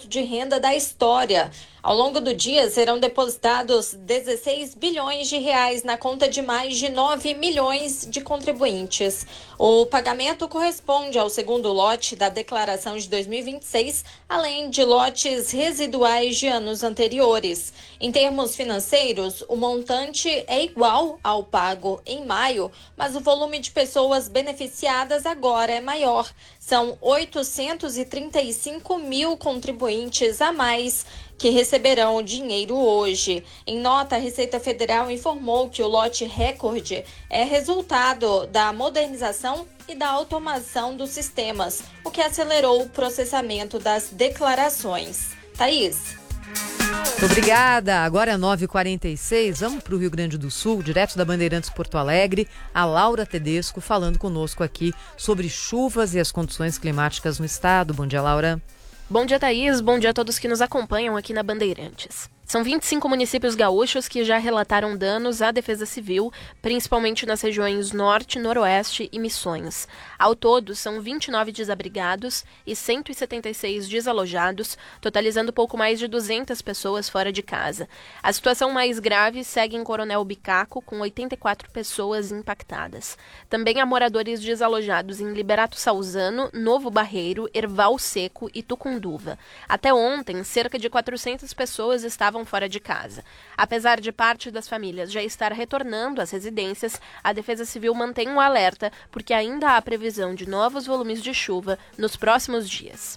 de renda da história. Ao longo do dia, serão depositados 16 bilhões de reais na conta de mais de 9 milhões de contribuintes. O pagamento corresponde ao segundo lote da declaração de 2026, além de lotes residuais de anos anteriores. Em termos financeiros, o montante é igual ao pago em maio, mas o volume de pessoas beneficiadas agora é maior. São 835 mil contribuintes a mais que receberão o dinheiro hoje. Em nota, a Receita Federal informou que o lote recorde é resultado da modernização e da automação dos sistemas, o que acelerou o processamento das declarações. Thaís. Obrigada. Agora é 9h46. Vamos para o Rio Grande do Sul, direto da Bandeirantes Porto Alegre. A Laura Tedesco falando conosco aqui sobre chuvas e as condições climáticas no estado. Bom dia, Laura. Bom dia, Thaís. Bom dia a todos que nos acompanham aqui na Bandeirantes. São 25 municípios gaúchos que já relataram danos à Defesa Civil, principalmente nas regiões Norte, Noroeste e Missões. Ao todo, são 29 desabrigados e 176 desalojados, totalizando pouco mais de 200 pessoas fora de casa. A situação mais grave segue em Coronel Bicaco, com 84 pessoas impactadas. Também há moradores desalojados em Liberato Salzano, Novo Barreiro, Erval Seco e Tucunduva. Até ontem, cerca de 400 pessoas estavam fora de casa. Apesar de parte das famílias já estar retornando às residências, a Defesa Civil mantém um alerta porque ainda há previsão de novos volumes de chuva nos próximos dias.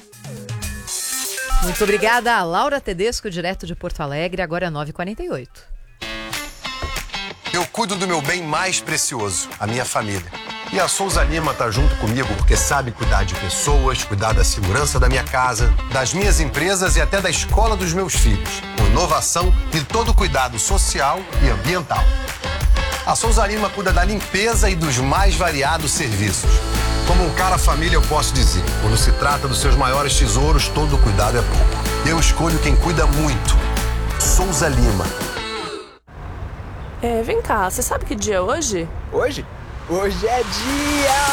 Muito obrigada a Laura Tedesco, direto de Porto Alegre, agora é 9h48. Eu cuido do meu bem mais precioso, a minha família. E a Souza Lima está junto comigo porque sabe cuidar de pessoas, cuidar da segurança da minha casa, das minhas empresas e até da escola dos meus filhos, com inovação e todo o cuidado social e ambiental. A Souza Lima cuida da limpeza e dos mais variados serviços. Como um cara família, eu posso dizer, quando se trata dos seus maiores tesouros, todo cuidado é pouco. Eu escolho quem cuida muito. Souza Lima. Vem cá, você sabe que dia é hoje? Hoje? Hoje é dia